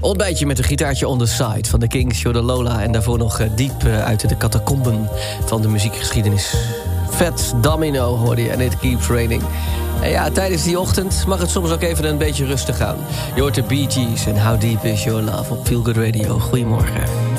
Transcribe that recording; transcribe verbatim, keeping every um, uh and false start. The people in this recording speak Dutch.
Ontbijtje met een gitaartje on the side van de Kings, Jordan Lola. En daarvoor nog uh, diep uh, uit de catacomben van de muziekgeschiedenis. Fat Domino hoorde je en It Keeps Raining. En ja, tijdens die ochtend mag het soms ook even een beetje rustig gaan. Je hoort de Bee Gees en How Deep Is Your Love op Feel Good Radio. Goedemorgen.